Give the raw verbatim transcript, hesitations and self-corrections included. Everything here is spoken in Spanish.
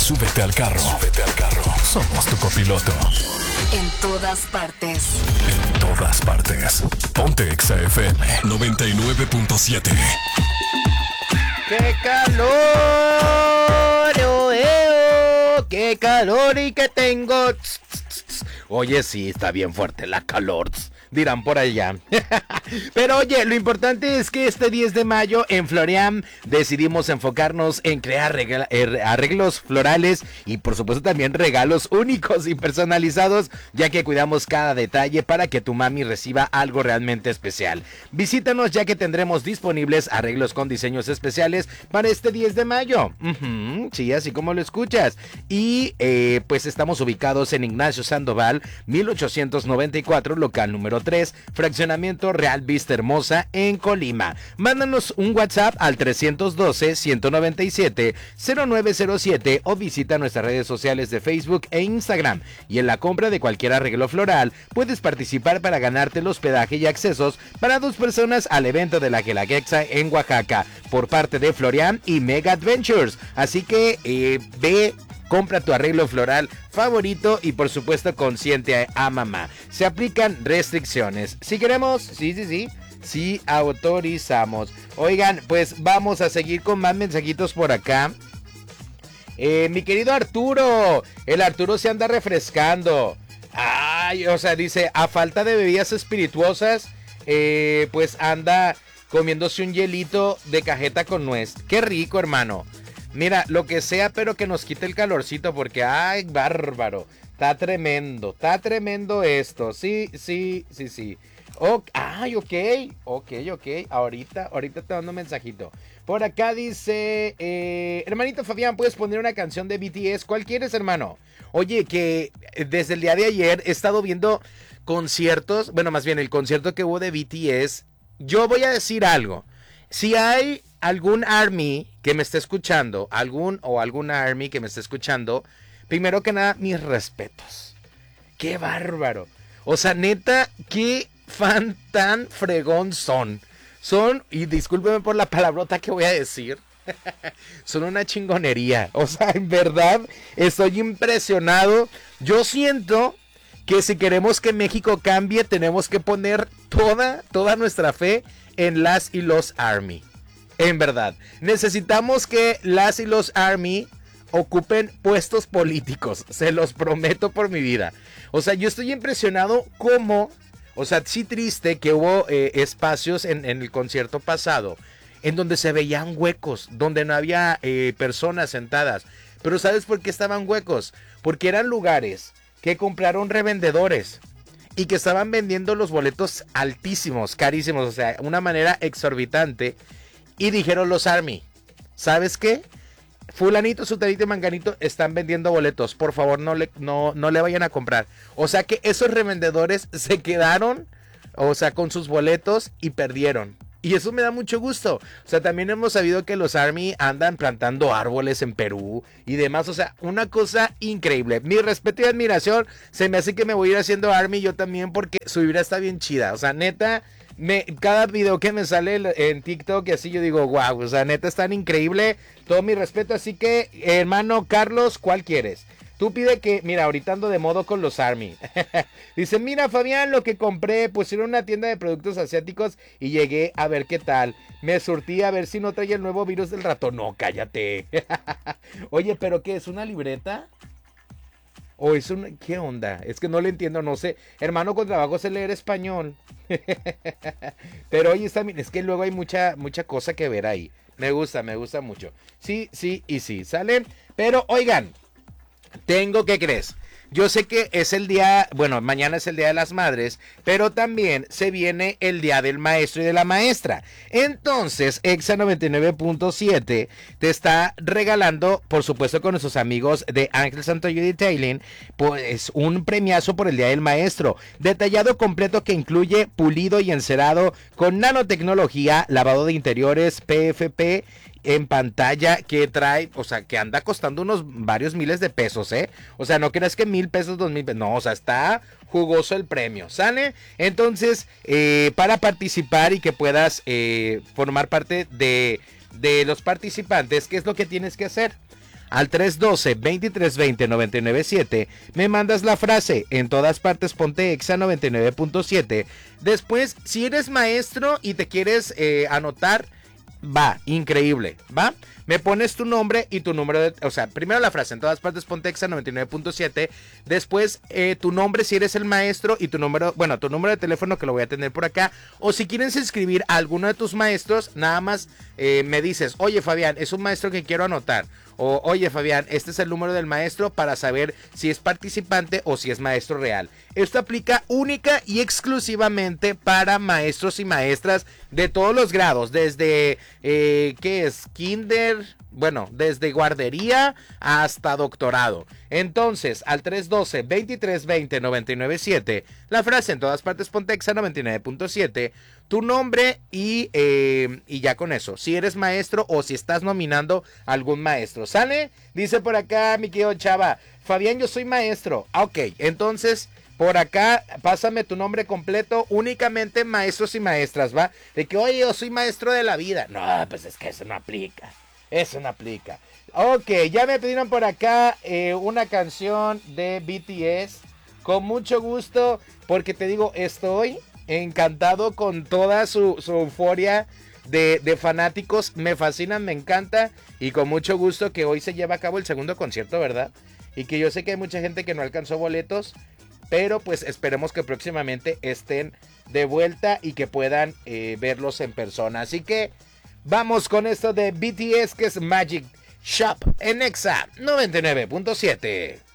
Súbete al carro. Súbete al carro. Somos tu copiloto. En todas partes. En todas partes. Ponte Exa F M noventa y nueve punto siete. ¡Qué calor! Oh, eh, oh, ¡Qué calor y que tengo! Oye, sí, está bien fuerte la calor, dirán por allá. Pero oye, lo importante es que este diez de mayo en Florian decidimos enfocarnos en crear regla- er, arreglos florales y por supuesto también regalos únicos y personalizados, ya que cuidamos cada detalle para que tu mami reciba algo realmente especial. Visítanos ya que tendremos disponibles arreglos con diseños especiales para este diez de mayo. Uh-huh, sí, así como lo escuchas. Y eh, pues estamos ubicados en Ignacio Sandoval, mil ochocientos noventa y cuatro, local número tres, fraccionamiento Real Vista Hermosa en Colima. Mándanos un WhatsApp al trescientos doce, ciento noventa y siete, cero nueve cero siete o visita nuestras redes sociales de Facebook e Instagram. Y en la compra de cualquier arreglo floral puedes participar para ganarte el hospedaje y accesos para dos personas al evento de la Guelaguetza en Oaxaca por parte de Florian y Mega Adventures. Así que eh, ve, compra tu arreglo floral favorito y por supuesto consiente a mamá. Se aplican restricciones. Si queremos, sí, sí, sí, sí autorizamos. Oigan, pues vamos a seguir con más mensajitos por acá. Eh, mi querido Arturo, el Arturo se anda refrescando. Ay, o sea, dice, a falta de bebidas espirituosas, eh, pues anda comiéndose un hielito de cajeta con nuez. Qué rico, hermano. Mira, lo que sea, pero que nos quite el calorcito, porque, ay, bárbaro, está tremendo, está tremendo esto, sí, sí, sí, sí. Oh, ay, ok, ok, ok, ahorita, ahorita te mando un mensajito. Por acá dice, eh, hermanito Fabián, ¿puedes poner una canción de B T S? ¿Cuál quieres, hermano? Oye, que desde el día de ayer he estado viendo conciertos, bueno, más bien el concierto que hubo de B T S. Yo voy a decir algo, si hay algún ARMY que me esté escuchando, algún o alguna ARMY que me esté escuchando, primero que nada, mis respetos. ¡Qué bárbaro! O sea, neta, qué fan tan fregón son. Son, y discúlpeme por la palabrota que voy a decir, son una chingonería. O sea, en verdad, estoy impresionado. Yo siento que si queremos que México cambie, tenemos que poner toda, toda nuestra fe en las y los ARMY. En verdad, necesitamos que las y los ARMY ocupen puestos políticos, se los prometo por mi vida. O sea, yo estoy impresionado cómo, o sea, sí triste que hubo eh, espacios en, en el concierto pasado en donde se veían huecos, donde no había eh, personas sentadas. Pero ¿sabes por qué estaban huecos? Porque eran lugares que compraron revendedores y que estaban vendiendo los boletos altísimos, carísimos, o sea, una manera exorbitante. Y dijeron los ARMY, ¿sabes qué? Fulanito, sutanito y manganito están vendiendo boletos. Por favor, no le, no, no le vayan a comprar. O sea que esos revendedores se quedaron, o sea, con sus boletos y perdieron. Y eso me da mucho gusto. O sea, también hemos sabido que los ARMY andan plantando árboles en Perú y demás. O sea, una cosa increíble. Mi respeto y admiración. Se me hace que me voy a ir haciendo ARMY yo también porque su vibra está bien chida. O sea, neta... Me, cada video que me sale en TikTok y así yo digo, wow, o sea, neta es tan increíble, todo mi respeto, así que, hermano Carlos, ¿cuál quieres? Tú pide que, mira, ahorita ando de modo con los ARMY. Dice, mira Fabián, lo que compré, pues era una tienda de productos asiáticos y llegué a ver qué tal. Me surtí a ver si no traía el nuevo virus del ratón. No, cállate. Oye, ¿pero qué es? ¿Una libreta? ¿O es un... qué onda? Es que no le entiendo, no sé. Hermano, con trabajo sé leer español. Pero oye, está bien. Es que luego hay mucha, mucha cosa que ver ahí. Me gusta, me gusta mucho. Sí, sí y sí. ¿Sale? Pero oigan, tengo, ¿qué crees? Yo sé que es el día, bueno, mañana es el Día de las Madres, pero también se viene el Día del Maestro y de la Maestra. Entonces, Exa noventa y nueve punto siete te está regalando, por supuesto con nuestros amigos de Ángel Santoyo Detailing, pues un premiazo por el Día del Maestro. Detallado completo que incluye pulido y encerado con nanotecnología, lavado de interiores, P F P, en pantalla, que trae, o sea, que anda costando unos varios miles de pesos, ¿eh? O sea, no creas que mil pesos, dos mil pesos, no, o sea, está jugoso el premio, ¿sale? Entonces, eh, para participar y que puedas eh, formar parte de, de los participantes, ¿qué es lo que tienes que hacer? al tres uno dos, dos tres dos cero, nueve nueve siete. Me mandas la frase, en todas partes ponte Exa noventa y nueve punto siete. Después, si eres maestro y te quieres eh, anotar, va, increíble, va. Me pones tu nombre y tu número de... O sea, primero la frase, en todas partes ponte Exa noventa y nueve punto siete. Después, eh, tu nombre si eres el maestro y tu número... Bueno, tu número de teléfono que lo voy a tener por acá. O si quieres inscribir a alguno de tus maestros, nada más eh, me dices, oye Fabián, es un maestro que quiero anotar. O, oye Fabián, este es el número del maestro para saber si es participante o si es maestro real. Esto aplica única y exclusivamente para maestros y maestras de todos los grados. Desde, eh, ¿qué es? Kinder... Bueno, desde guardería hasta doctorado. Entonces, al tres uno dos, dos tres dos cero, nueve nueve siete, la frase en todas partes ponte Exa noventa y nueve punto siete, tu nombre y, eh, y ya con eso. Si eres maestro o si estás nominando a algún maestro. ¿Sale? Dice por acá mi querido Chava, Fabián, yo soy maestro. Ah, ok, entonces... Por acá, pásame tu nombre completo, únicamente maestros y maestras, ¿va? De que, oye, yo soy maestro de la vida. No, pues es que eso no aplica. Eso no aplica. Ok, ya me pidieron por acá eh, una canción de B T S. Con mucho gusto, porque te digo, estoy encantado con toda su, su euforia de, de fanáticos. Me fascinan, me encanta. Y con mucho gusto que hoy se lleva a cabo el segundo concierto, ¿verdad? Y que yo sé que hay mucha gente que no alcanzó boletos. Pero pues esperemos que próximamente estén de vuelta y que puedan eh, verlos en persona. Así que vamos con esto de B T S, que es Magic Shop en Exa noventa y nueve punto siete.